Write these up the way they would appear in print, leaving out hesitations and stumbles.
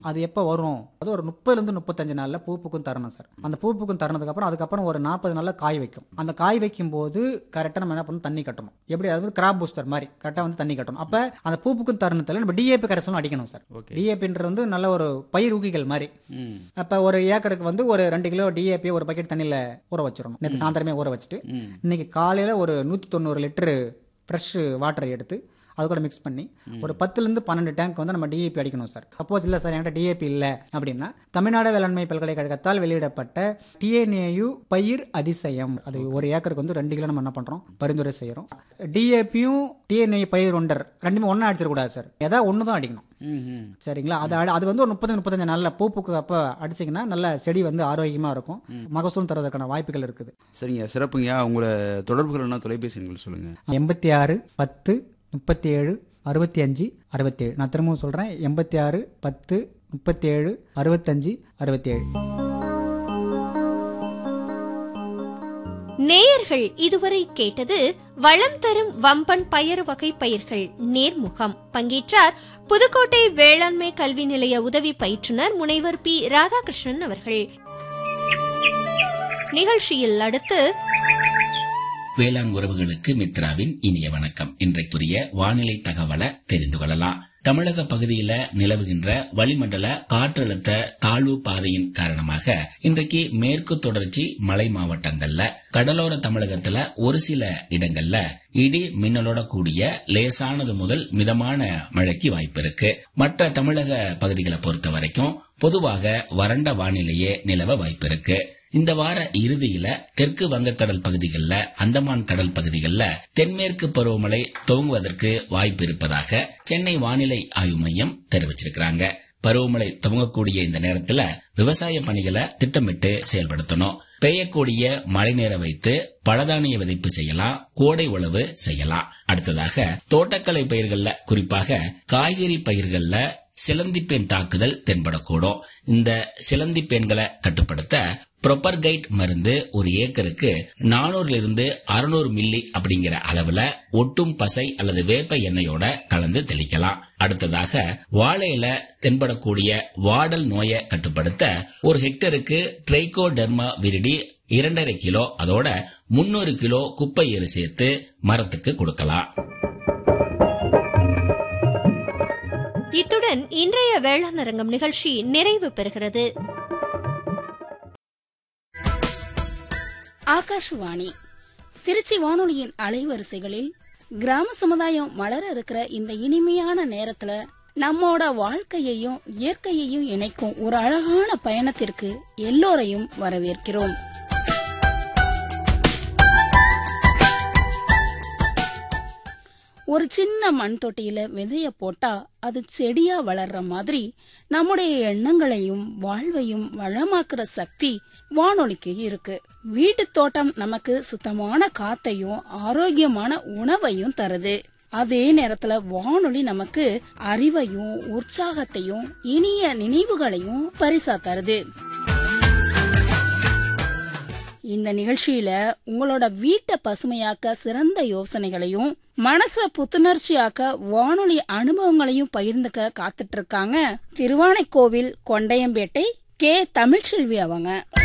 அது எப்போ வரும்? அது ஒரு 30லேருந்து 35 நாள்ல பூ பூக்கும் தருணம் சார். அந்த பூ பூக்கும் தருணத்துக்கு அதுக்கப்புறம் ஒரு 40 நாள்ல காய் வைக்கும். அந்த காய் வைக்கும்போது கரெக்டாக நம்ம என்ன பண்ணணும், தண்ணி கட்டணும். எப்படி, அதாவது கிராப் பூஸ்டர் மாதிரி கரெக்டாக வந்து தண்ணி கட்டணும். அப்போ அந்த பூ பூக்கும் தருணத்தில் நம்ம டிஏபி கரைசலும் அடிக்கணும் சார். டிஏபின்றது வந்து நல்ல ஒரு பயிர் ஊக்கிகள் மாதிரி. அப்போ ஒரு ஏக்கருக்கு வந்து ஒரு 2 கிலோ டிஏபி ஒரு பக்கெட் தண்ணியில் ஊற வச்சிடணும். நேற்று சாயந்தரமே ஊற வச்சுட்டு இன்னைக்கு காலையில் ஒரு 190 லிட்டரு ஃப்ரெஷ் வாட்டர் எடுத்து அது கூட மிக்ஸ் பண்ணி ஒரு 10லேருந்து 12 டேங்க் வந்து நம்ம டிஏபி அடிக்கணும் சார். சப்போஸ் இல்லை சார் என்கிட்ட டிஏபி இல்லை அப்படின்னா, தமிழ்நாடு வேளாண்மை பல்கலைக்கழகத்தால் வெளியிடப்பட்ட டிஎன்ஏயு பயிர் அதிசயம், அது ஒரு ஏக்கருக்கு வந்து 2 கிலோ நம்ம என்ன பண்ணுறோம், பரிந்துரை செய்கிறோம். டிஏபியும் டிஎன்ஏ பயிர் ஒண்டர் ரெண்டுமே ஒன்றா அடிச்சிடக்கூடாது சார். ஏதாவது ஒன்று தான் அடிக்கணும். சரிங்களா? அது வந்து ஒரு 30-35 நாளில் பூ பூக்கு அப்போ அடிச்சிங்கன்னா நல்ல செடி வந்து ஆரோக்கியமாக இருக்கும், மகசூல் தரதுக்கான வாய்ப்புகள் இருக்குது. சரிங்க, சிறப்புங்க. உங்களை தொடர்புகள்னா தொலைபேசி எண்கள் சொல்லுங்கள். 86 10 37 65 67. நான் திரும்பவும் சொல்கிறேன், 86 10 37 65 67. நேயர்கள் இதுவரை கேட்டது வளம் தரும் வம்பன் பயறு வகை பயிர்கள் நேர்முகம். பங்கேற்றார் புதுக்கோட்டை வேளாண்மை கல்வி நிலைய உதவி பயிற்றுனர் முனைவர் பி ராதாகிருஷ்ணன் அவர்கள். நிகழ்ச்சியில் அடுத்து வேளாண் உறவுகளுக்கு மித்ராவின் இனிய வணக்கம். இன்றைக்குரிய வானிலை தகவலை தெரிந்து கொள்ளலாம். தமிழக பகுதியில நிலவுகின்ற வளிமண்டல காற்றழுத்த தாழ்வு பாதையின் காரணமாக இன்றைக்கு மேற்கு தொடர்ச்சி மலை மாவட்டங்கள்ல, கடலோர தமிழகத்துல ஒரு சில இடங்கள்ல இடி மின்னலோட கூடிய லேசானது முதல் மிதமான மழைக்கு வாய்ப்பு இருக்கு. மற்ற தமிழக பகுதிகளை பொறுத்த வரைக்கும் பொதுவாக வறண்ட வானிலையே நிலவ வாய்ப்பு இருக்கு. இந்த வார இறுதியில தெற்கு வங்கக்கடல் பகுதிகளில், அந்தமான் கடல் பகுதிகளில் தென்மேற்கு பருவமழை துவங்குவதற்கு வாய்ப்பு இருப்பதாக சென்னை வானிலை ஆய்வு மையம் தெரிவிச்சிருக்கிறாங்க. பருவமழை துவங்கக்கூடிய இந்த நேரத்துல விவசாய பணிகளை திட்டமிட்டு செயல்படுத்தணும். பெய்யக்கூடிய மழை நேர வைத்து பழதானிய விதைப்பு செய்யலாம், கோடை உழவு செய்யலாம். அடுத்ததாக தோட்டக்கலை பயிர்கள்ல, குறிப்பாக காய்கறி பயிர்கள்ல சிலந்தி பேன் தாக்குதல் தென்படக்கூடும். இந்த சிலந்தி பேன்களை கட்டுப்படுத்த ப்ரொபர்கைட் மருந்து ஒரு ஏக்கருக்கு 400 - 600 மில்லி அப்படிங்கிற அளவுல ஒட்டும் பசை அல்லது வேப்ப எண்ணெயோட கலந்து தெளிக்கலாம். அடுத்ததாக வாழையில தென்படக்கூடிய வாடல் நோயை கட்டுப்படுத்த ஒரு ஹெக்டருக்கு ட்ரைகோடெர்மா விரிடி 2.5 கிலோ, அதோட 300 கிலோ குப்பை எரு சேர்த்து மரத்துக்கு கொடுக்கலாம். இத்துடன் இன்றைய வேளாண் அரங்கம் நிகழ்ச்சி நிறைவு பெறுகிறது. ஆகாஷவாணி திருச்சி வானொலியின் அலைவரிசைகளில் கிராம சமுதாயம் மலர இருக்கிற இந்த இனிமையான நேரத்துல நம்மோட வாழ்க்கையையும் இயற்கையையும் இணைக்கும் ஒரு அழகான பயணத்திற்கு எல்லோரையும் வரவேற்கிறோம். ஒரு சின்ன மண் தொட்டியில விதைய போட்டா அது செடியா வளர்ற மாதிரி நம்முடைய எண்ணங்களையும் வாழ்வையும் வளமாக்குற சக்தி வானொலிக்கு இருக்கு. வீட்டு தோட்டம் நமக்கு சுத்தமான காத்தையும் ஆரோக்கியமான உணவையும் தருது. அதே நேரத்துல வானொலி நமக்கு அறிவையும் உற்சாகத்தையும் இனிய நினைவுகளையும் பரிசா தருது. இந்த நிகழ்ச்சியில உங்களோட வீட்டை பசுமையாக்க சிறந்த யோசனைகளையும் மனச புத்துணர்ச்சியாக்க வானொலி அனுபவங்களையும் பகிர்ந்துக்க காத்துட்டு இருக்காங்க திருவானைக்கோவில் கொண்டையம்பேட்டை கே தமிழ்ச்செல்வி அவங்க.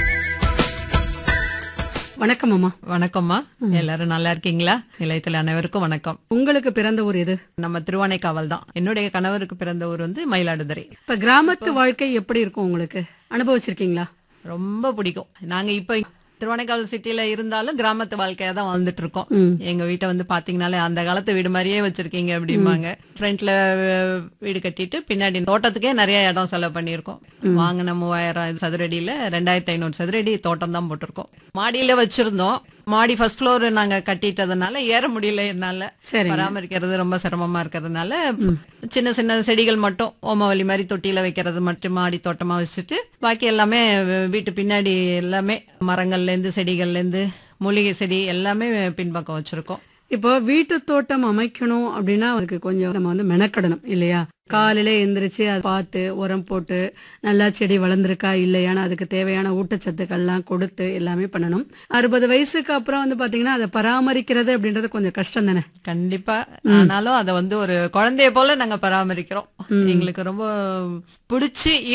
வணக்கம் அம்மா. வணக்கம்மா, எல்லாரும் நல்லா இருக்கீங்களா? நிலையத்தில் அனைவருக்கும் வணக்கம். உங்களுக்கு பிறந்த ஊர் எது? நம்ம திருவானைக்காவல் தான். என்னுடைய கணவருக்கு பிறந்த ஊர் வந்து மயிலாடுதுறை. இப்ப கிராமத்து வாழ்க்கை எப்படி இருக்கும் உங்களுக்கு? அனுபவிச்சிருக்கீங்களா? ரொம்ப பிடிக்கும். நாங்க இப்ப திருவானைக்காவல் சிட்டில இருந்தாலும் கிராமத்து வாழ்க்கையா தான் வாழ்ந்துட்டு இருக்கோம். எங்க வீட்டை வந்து பாத்தீங்கன்னாலே அந்த காலத்து வீடு மாதிரியே வச்சிருக்கீங்க அப்படிம்பாங்க. ஃப்ரண்ட்ல வீடு கட்டிட்டு பின்னாடி தோட்டத்துக்கே நிறைய இடம் செலவு பண்ணிருக்கோம். வாங்கின 3000 சதுரடியில 2500 சதுரடி தோட்டம் தான் போட்டிருக்கோம். மாடியில வச்சிருந்தோம். மாடி ஃபர்ஸ்ட் ஃப்ளோர் நாங்க கட்டிட்டதுனால ஏற முடியல, என்னால பராமரிக்கிறது ரொம்ப சிரமமா இருக்கிறதுனால சின்ன சின்ன செடிகள் மட்டும் ஓமவல்லி மாதிரி தொட்டியில வைக்கிறது மட்டும் மாடி தோட்டமா வச்சுட்டு பாக்கி எல்லாமே வீட்டு பின்னாடி எல்லாமே மரங்கள்ல இருந்து செடிகள்ல இருந்து மூலிகை செடி எல்லாமே பின்பக்கம் வச்சிருக்கோம். இப்போ வீட்டு தோட்டம் அமைக்கணும் அப்படின்னா அதுக்கு கொஞ்சம் நம்ம வந்து மெனக்கடணும் இல்லையா? காலையில எந்திரிச்சு அதை பார்த்து உரம் போட்டு நல்லா செடி வளர்ந்துருக்கா இல்லையான்னு அதுக்கு தேவையான ஊட்டச்சத்துக்கள்லாம் கொடுத்து எல்லாமே பண்ணணும். 60 வயசுக்கு அப்புறம் வந்து பாத்தீங்கன்னா அதை பராமரிக்கிறது அப்படின்றது கொஞ்சம் கஷ்டம் தானே? கண்டிப்பா. ஆனாலும் அத வந்து ஒரு குழந்தைய போல நாங்க பராமரிக்கிறோம். எங்களுக்கு ரொம்ப பிடிச்சி